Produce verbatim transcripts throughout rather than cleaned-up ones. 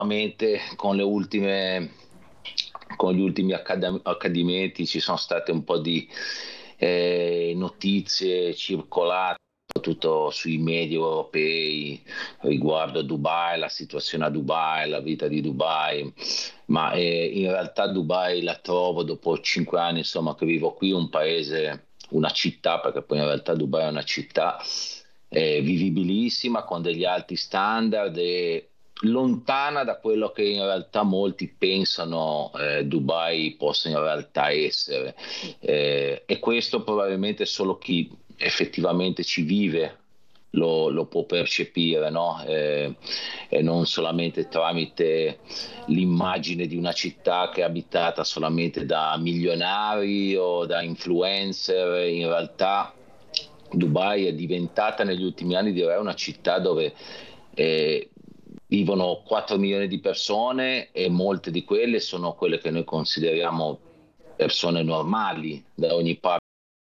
Ovviamente con le ultime con gli ultimi accadam- accadimenti ci sono state un po' di eh, notizie circolate soprattutto sui media europei riguardo a Dubai, la situazione a Dubai, la vita di Dubai, ma eh, in realtà Dubai la trovo dopo cinque anni insomma che vivo qui un paese, una città, perché poi in realtà Dubai è una città eh, vivibilissima con degli alti standard e lontana da quello che in realtà molti pensano eh, Dubai possa in realtà essere. Eh, e questo probabilmente solo chi effettivamente ci vive lo, lo può percepire, no? Eh, e non solamente tramite l'immagine di una città che è abitata solamente da milionari o da influencer. In realtà Dubai è diventata negli ultimi anni, direi, una città dove eh, vivono quattro milioni di persone e molte di quelle sono quelle che noi consideriamo persone normali da ogni parte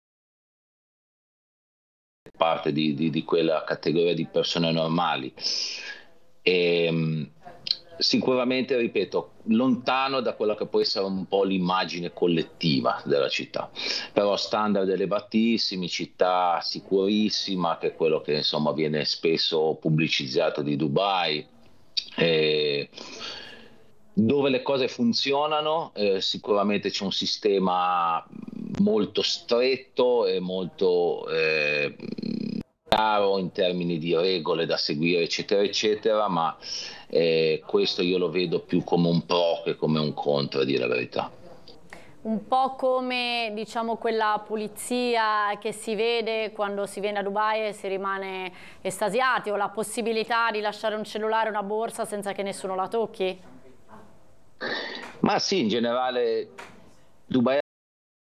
parte di, di, di quella categoria di persone normali. E, mh, sicuramente, ripeto, lontano da quella che può essere un po' l'immagine collettiva della città, però standard elevatissimi, città sicurissima, che è quello che insomma viene spesso pubblicizzato di Dubai. E, dove le cose funzionano, eh, sicuramente c'è un sistema molto stretto e molto eh, chiaro in termini di regole da seguire, eccetera, eccetera, ma eh, questo io lo vedo più come un pro che come un contro, a dire la verità. Un po' come, diciamo, quella pulizia che si vede quando si viene a Dubai e si rimane estasiati, o la possibilità di lasciare un cellulare o una borsa senza che nessuno la tocchi? Ma sì, in generale Dubai è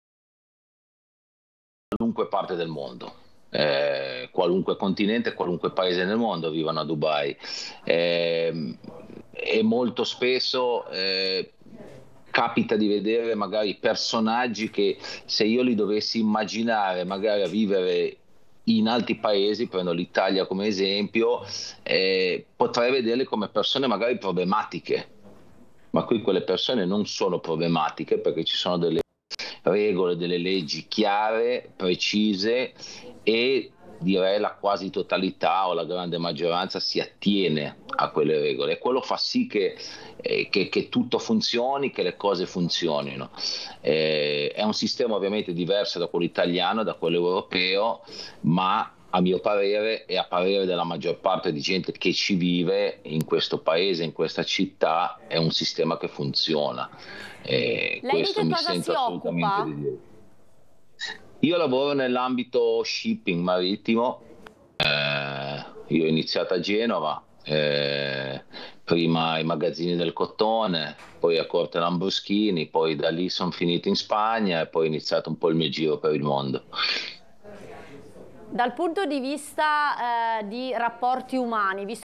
qualunque parte del mondo. Eh, qualunque continente, qualunque paese nel mondo vivono a Dubai. Eh, e molto spesso eh, capita di vedere magari personaggi che, se io li dovessi immaginare magari a vivere in altri paesi, prendo l'Italia come esempio, eh, potrei vederli come persone magari problematiche, ma qui quelle persone non sono problematiche perché ci sono delle regole, delle leggi chiare, precise, e direi la quasi totalità o la grande maggioranza si attiene a quelle regole, e quello fa sì che, eh, che, che tutto funzioni, che le cose funzionino. Eh, è un sistema ovviamente diverso da quello italiano, da quello europeo, ma a mio parere e a parere della maggior parte di gente che ci vive in questo paese, in questa città, è un sistema che funziona. E Lei di questo che mi cosa sento si assolutamente occupa? di dire. Io lavoro nell'ambito shipping marittimo. Eh, io ho iniziato a Genova, eh, prima ai magazzini del Cotone, poi a Corte Lambruschini, poi da lì sono finito in Spagna e poi ho iniziato un po' il mio giro per il mondo. Dal punto di vista eh, di rapporti umani, visto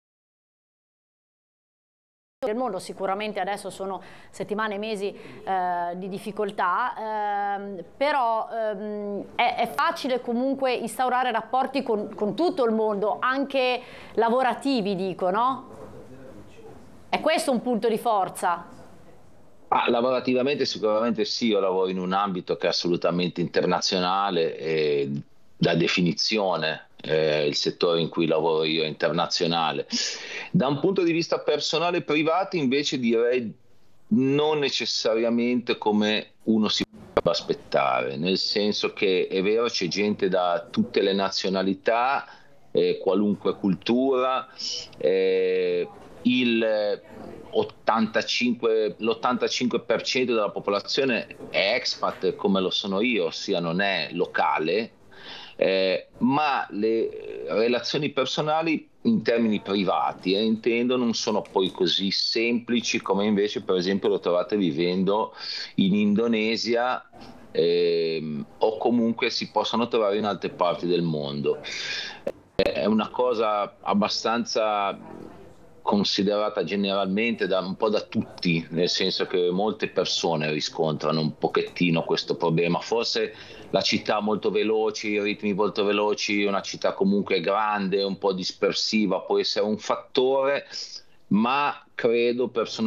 che nel mondo sicuramente adesso sono settimane e mesi eh, di difficoltà, ehm, però ehm, è, è facile comunque instaurare rapporti con, con tutto il mondo, anche lavorativi, dico, no? È questo un punto di forza. Ah, lavorativamente sicuramente sì, io lavoro in un ambito che è assolutamente internazionale e da definizione eh, il settore in cui lavoro io è internazionale. Da un punto di vista personale e privato invece direi non necessariamente come uno si può aspettare, nel senso che è vero c'è gente da tutte le nazionalità, eh, qualunque cultura, eh, il ottantacinque, l'ottantacinque per cento della popolazione è expat come lo sono io, ossia non è locale, eh, ma le relazioni personali in termini privati, eh, intendo, non sono poi così semplici come invece per esempio lo trovate vivendo in Indonesia, ehm, o comunque si possono trovare in altre parti del mondo. È una cosa abbastanza considerata generalmente da un po' da tutti, nel senso che molte persone riscontrano un pochettino questo problema. Forse la città molto veloci, i ritmi molto veloci, una città comunque grande, un po' dispersiva può essere un fattore, ma credo personalmente